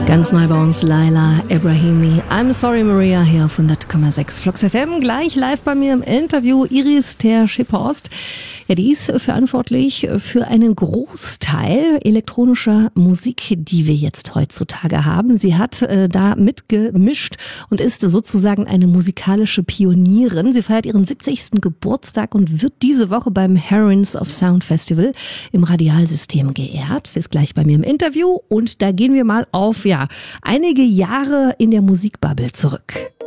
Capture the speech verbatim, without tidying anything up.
Ganz neu bei uns Laila Ebrahimi. I'm sorry Maria hier auf hundert Komma sechs Flux F M. Gleich live bei mir im Interview Iris Ter-Schipphorst. Ja, die ist verantwortlich für einen Großteil elektronischer Musik, die wir jetzt heutzutage haben. Sie hat äh, da mitgemischt und ist sozusagen eine musikalische Pionierin. Sie feiert ihren siebzigsten Geburtstag und wird diese Woche beim Heroines of Sound Festival im Radialsystem geehrt. Sie ist gleich bei mir im Interview und da gehen wir mal auf, ja, einige Jahre in der Musikbubble zurück.